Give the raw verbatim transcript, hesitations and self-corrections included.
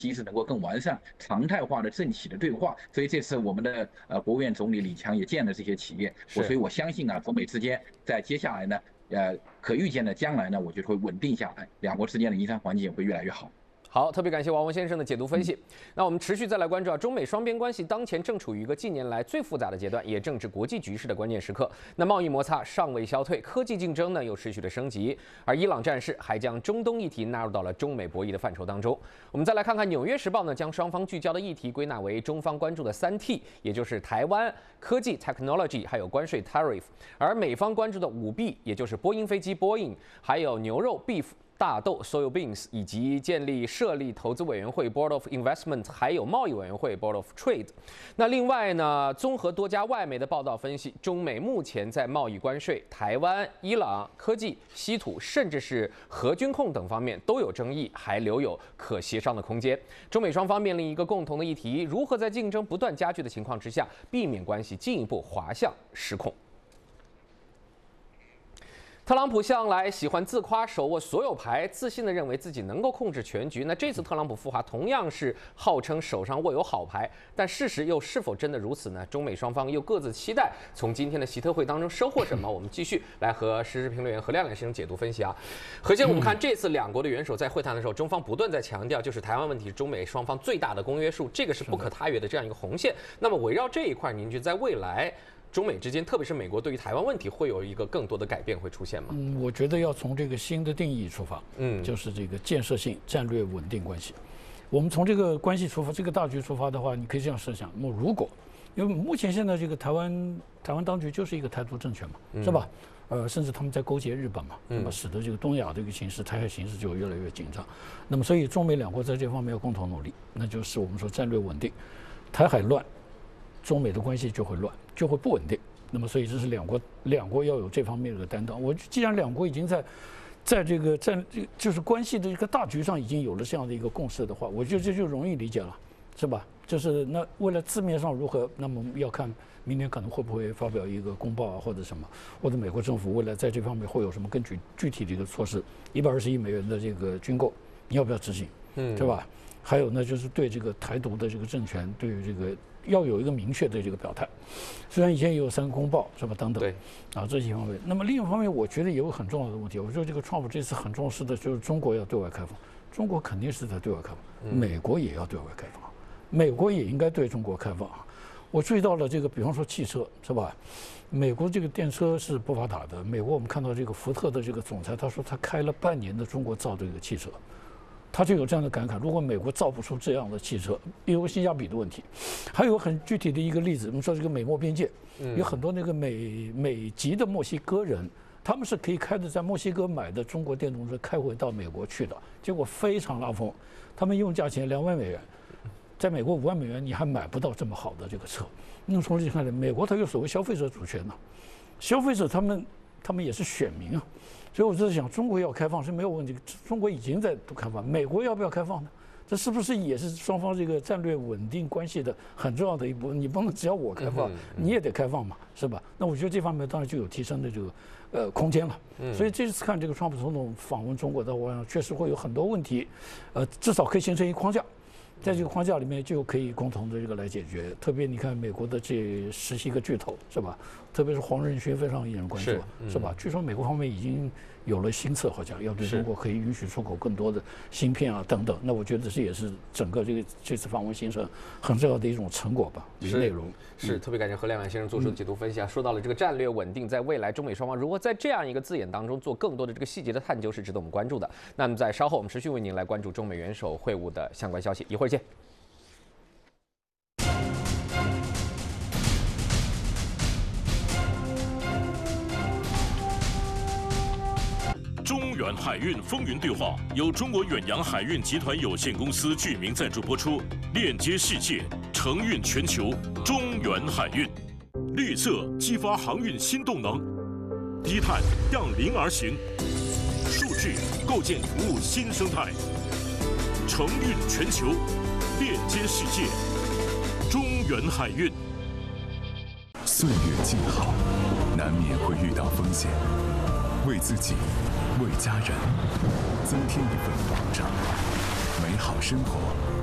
机制能够更完善，常态化的政企的对话。所以这次我们的呃国务院总理李强也见了这些企业，我所以我相信啊，中美之间在接下来呢，呃可预见的将来呢，我觉得会稳定下来，两国之间的营商环境也会越来越好。 好，特别感谢王文先生的解读分析。那我们持续再来关注啊，中美双边关系当前正处于一个近年来最复杂的阶段，也正值国际局势的关键时刻。那贸易摩擦尚未消退，科技竞争呢又持续的升级，而伊朗战事还将中东议题纳入到了中美博弈的范畴当中。我们再来看看《纽约时报》呢，将双方聚焦的议题归纳为中方关注的三 T， 也就是台湾、科技 （technology） 还有关税 （tariff）， 而美方关注的五 B， 也就是波音飞机 （Boeing） 还有牛肉 （beef）。大豆 （soybeans） 以及建立设立投资委员会 （Board of Investment） 还有贸易委员会 （Board of Trade）。那另外呢，综合多家外媒的报道分析，中美目前在贸易关税、台湾、伊朗、科技、稀土，甚至是核军控等方面都有争议，还留有可协商的空间。中美双方面临一个共同的议题：如何在竞争不断加剧的情况之下，避免关系进一步滑向失控。特朗普向来喜欢自夸手握所有牌，自信地认为自己能够控制全局。那这次特朗普赴华同样是号称手上握有好牌，但事实又是否真的如此呢？中美双方又各自期待从今天的习特会当中收获什么？我们继续来和时事评论员何亮亮先生解读分析啊。何先生，我们看这次两国的元首在会谈的时候，中方不断在强调，就是台湾问题是中美双方最大的公约数，这个是不可踏越的这样一个红线。那么围绕这一块，您觉得在未来？中美之间，特别是美国对于台湾问题，会有一个更多的改变会出现吗？ 嗯，我觉得要从这个新的定义出发，嗯，就是这个建设性战略稳定关系。我们从这个关系出发，这个大局出发的话，你可以这样设想：那如果，因为目前现在这个台湾台湾当局就是一个台独政权嘛，是吧？呃，甚至他们在勾结日本嘛，那么使得这个东亚这个形势、台海形势就越来越紧张。那么，所以中美两国在这方面要共同努力，那就是我们说战略稳定。台海乱，中美的关系就会乱。就会不稳定，那么所以这是两国两国要有这方面的担当。我既然两国已经在在这个战就是关系的一个大局上已经有了这样的一个共识的话，我觉得这就容易理解了，是吧？就是那为了字面上如何，那么要看明年可能会不会发表一个公报啊，或者什么，或者美国政府未来在这方面会有什么更具具体的一个措施。一百二十亿美元的这个军购，你要不要执行？嗯，对吧？还有呢，就是对这个台独的这个政权，对于这个。要有一个明确的这个表态，虽然以前也有三个公报，是吧？等等，对，啊，这些方面。那么另一方面，我觉得也有很重要的问题。我说这个川普这次很重视的就是中国要对外开放，中国肯定是在对外开放，嗯、美国也要对外开放，美国也应该对中国开放。我注意到了这个，比方说汽车，是吧？美国这个电车是不发达的。美国我们看到这个福特的这个总裁，他说他开了半年的中国造这个汽车。他就有这样的感慨：如果美国造不出这样的汽车，有个性价比的问题。还有很具体的一个例子，我们说这个美墨边界，有很多那个美美籍的墨西哥人，他们是可以开着在墨西哥买的中国电动车开回到美国去的，结果非常拉风，他们用价钱两万美元，在美国五万美元你还买不到这么好的这个车。那么从这看来，美国它有所谓消费者主权呢，消费者他们他们也是选民啊。所以我在想，中国要开放是没有问题，中国已经在开放，美国要不要开放呢？这是不是也是双方这个战略稳定关系的很重要的一步？你不能只要我开放，你也得开放嘛，是吧？那我觉得这方面当然就有提升的这个呃空间了。所以这次看这个川普总统访问中国的话，确实会有很多问题，呃，至少可以形成一个框架。在这个框架里面就可以共同的这个来解决，特别你看美国的这十七个巨头是吧？特别是黄仁勋非常引人关注，是,、嗯、是吧？据说美国方面已经有了新策，好像要对中国可以允许出口更多的芯片啊等等。那我觉得这也是整个这个这次访问行程很重要的一种成果吧，一个内容。 是，特别感谢何亮亮先生做出的解读分析啊，说到了这个战略稳定，在未来中美双方如何在这样一个字眼当中做更多的这个细节的探究，是值得我们关注的。那么在稍后我们持续为您来关注中美元首会晤的相关消息，一会儿见。 中远海运风云对话由中国远洋海运集团有限公司具名赞助播出，链接世界，承运全球。中远海运，绿色激发航运新动能，低碳让零而行，数据构建服务新生态，承运全球，链接世界。中远海运。 岁月静好，难免会遇到风险，为自己。为家人增添一份保障，美好生活